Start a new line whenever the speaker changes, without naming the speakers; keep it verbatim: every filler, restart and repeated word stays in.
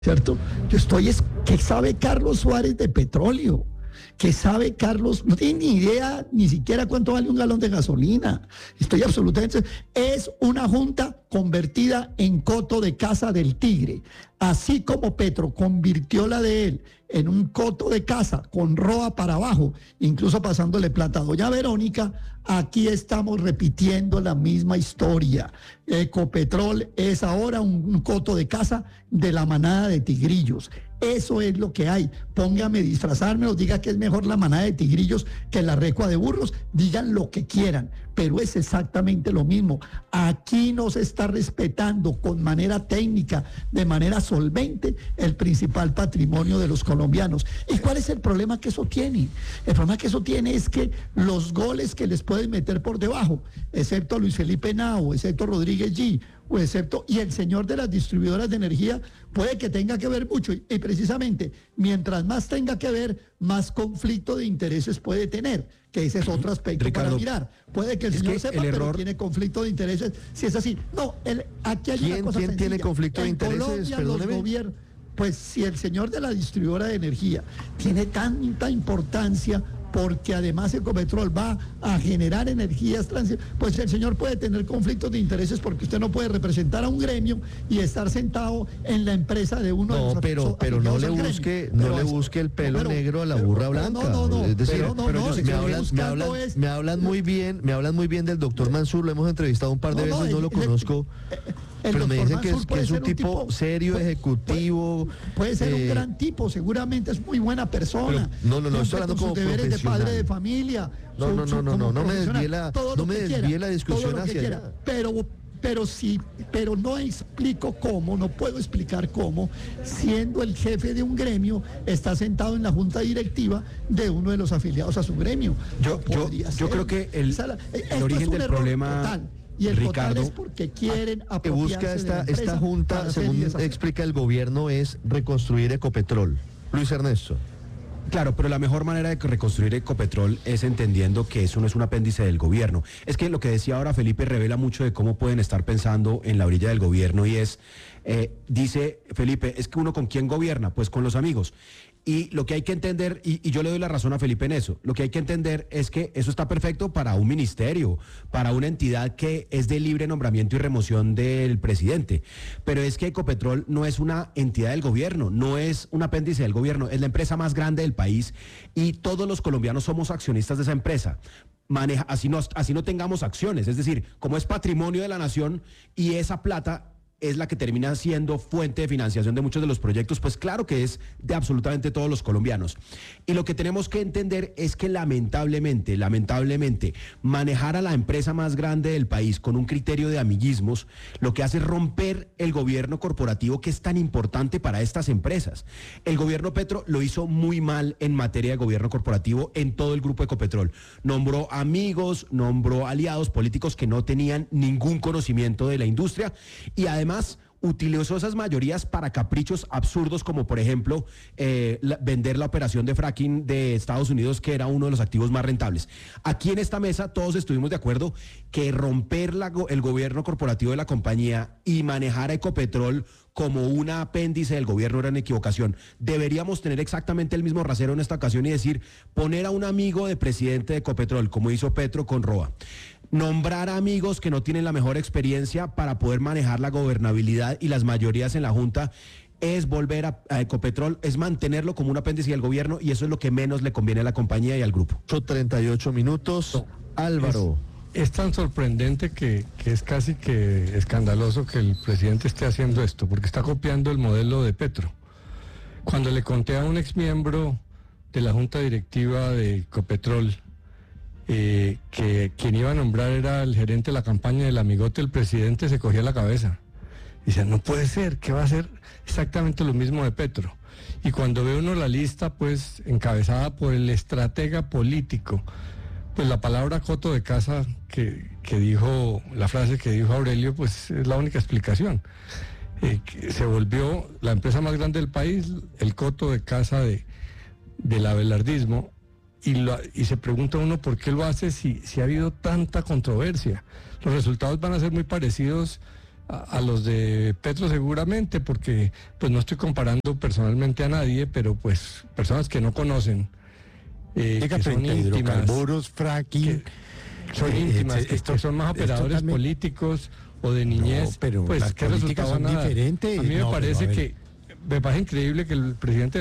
¿Cierto? Yo estoy, es, ¿qué sabe Carlos Suárez de petróleo? ¿Qué sabe Carlos? No tiene ni idea ni siquiera cuánto vale un galón de gasolina. Estoy absolutamente... Es una junta convertida en coto de caza del tigre. Así como Petro convirtió la de él en un coto de caza con roa para abajo, incluso pasándole plata a doña Verónica, aquí estamos repitiendo la misma historia. Ecopetrol es ahora un, un coto de caza de la manada de tigrillos. Eso es lo que hay. Póngame disfrazarme o diga que es mejor la manada de tigrillos que la recua de burros. Digan lo que quieran, pero es exactamente lo mismo. Aquí no se está respetando con manera técnica, de manera solvente, el principal patrimonio de los colombianos. ¿Y cuál es el problema que eso tiene? El problema que eso tiene es que los goles que les pueden meter por debajo, excepto Luis Felipe Henao, excepto Rodríguez G., o excepto, y el señor de las distribuidoras de energía puede que tenga que ver mucho, y, y precisamente mientras más tenga que ver, más conflicto de intereses puede tener, que ese es otro aspecto, Ricardo, para mirar. Puede que el señor sepa, el error... pero tiene conflicto de intereses, si es así. No, el, aquí hay
¿Quién,
una cosa
¿quién
sencilla.
tiene conflicto de
en
intereses?
Colombia,
Perdóneme.
Los gobiernos, pues si el señor de la distribuidora de energía tiene tanta importancia, porque además Ecopetrol va a generar energías trans, pues el señor puede tener conflictos de intereses porque usted no puede representar a un gremio y estar sentado en la empresa de uno
no,
de los
pero, pero no le busque, no pero, le busque el pelo no, pero, negro a la burra pero, blanca. No, no, no, es decir, pero, no, pero no, me, hablan, me, hablan, es, me hablan muy bien, me hablan muy bien del doctor Mansur, lo hemos entrevistado un par de no, veces, no, no lo conozco. El, el, el pero me dicen que es, que es un, un tipo, tipo serio, puede, ejecutivo.
Puede, puede ser eh, un gran tipo, seguramente es muy buena persona.
Pero, no, no, no, estoy hablando como
deberes de padre de familia.
No, su, no, no, no, no, no me desvíe la, no me desvíe la discusión hacia allá.
Pero, pero sí, pero no explico cómo, no puedo explicar cómo, siendo el jefe de un gremio, está sentado en la junta directiva de uno de los afiliados a su gremio.
Yo, yo, yo creo que el,
la,
el origen del problema...
Total. Y el
Ricardo,
es porque quieren
que busca esta, esta junta, según explica el gobierno, es reconstruir Ecopetrol. Luis Ernesto.
Claro, pero la mejor manera de reconstruir Ecopetrol es entendiendo que eso no es un apéndice del gobierno. Es que lo que decía ahora Felipe revela mucho de cómo pueden estar pensando en la orilla del gobierno y es, eh, dice Felipe, es que uno con quién gobierna, pues con los amigos. Y lo que hay que entender, y, y yo le doy la razón a Felipe en eso, lo que hay que entender es que eso está perfecto para un ministerio, para una entidad que es de libre nombramiento y remoción del presidente. Pero es que Ecopetrol no es una entidad del gobierno, no es un apéndice del gobierno, es la empresa más grande del país y todos los colombianos somos accionistas de esa empresa. Maneja, así, no, así no tengamos acciones, es decir, como es patrimonio de la nación y esa plata es la que termina siendo fuente de financiación de muchos de los proyectos, pues claro que es de absolutamente todos los colombianos. Y lo que tenemos que entender es que lamentablemente, lamentablemente, manejar a la empresa más grande del país con un criterio de amiguismos, lo que hace es romper el gobierno corporativo que es tan importante para estas empresas. El gobierno Petro lo hizo muy mal en materia de gobierno corporativo en todo el grupo Ecopetrol. Nombró amigos, nombró aliados políticos que no tenían ningún conocimiento de la industria y además Además, utilizó esas mayorías para caprichos absurdos como, por ejemplo, eh, la, vender la operación de fracking de Estados Unidos, que era uno de los activos más rentables. Aquí en esta mesa todos estuvimos de acuerdo que romper la, el gobierno corporativo de la compañía y manejar a Ecopetrol como un apéndice del gobierno era una equivocación. Deberíamos tener exactamente el mismo rasero en esta ocasión y decir, poner a un amigo de presidente de Ecopetrol, como hizo Petro con Roa. Nombrar a amigos que no tienen la mejor experiencia para poder manejar la gobernabilidad y las mayorías en la Junta es volver a, a Ecopetrol, es mantenerlo como un apéndice del gobierno y eso es lo que menos le conviene a la compañía y al grupo.
treinta y ocho minutos. No, Álvaro.
Es, es tan sorprendente que, que es casi que escandaloso que el presidente esté haciendo esto, porque está copiando el modelo de Petro. Cuando le conté a un exmiembro de la Junta Directiva de Ecopetrol, Eh, que quien iba a nombrar era el gerente de la campaña del amigote del presidente, se cogía la cabeza. Dice, no puede ser, que va a ser exactamente lo mismo de Petro. Y cuando ve uno la lista, pues, encabezada por el estratega político, pues la palabra coto de caza que, que dijo, la frase que dijo Aurelio, pues es la única explicación. Eh, se volvió la empresa más grande del país, el coto de caza de, del abelardismo. Y, lo, y se pregunta uno por qué lo hace si, si ha habido tanta controversia. Los resultados van a ser muy parecidos a, a los de Petro seguramente, porque pues no estoy comparando personalmente a nadie, pero pues personas que no conocen, eh,
Diga,
que son íntimas,
hidrocarburos, fracking,
que son íntimas,
eh,
que
esto,
son más operadores
también...
políticos o de niñez,
no, pero
pues
las
¿qué
políticas
resultado
son
nada?
diferentes.
A mí me
no,
parece
a
que me parece increíble que el presidente